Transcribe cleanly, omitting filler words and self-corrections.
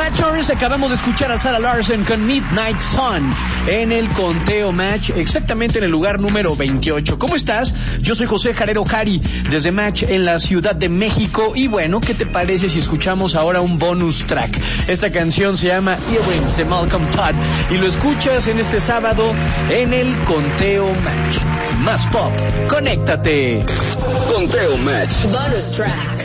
Matchers, acabamos de escuchar a Sarah Larson con Midnight Sun en el Conteo Match, exactamente en el lugar número 28. ¿Cómo estás? Yo soy José Jarero Jari, desde Match en la Ciudad de México. Y bueno, ¿qué te parece si escuchamos ahora un bonus track? Esta canción se llama Earrings de Malcolm Todd y lo escuchas en este sábado en el Conteo Match. Más pop, conéctate. Conteo Match. Bonus track.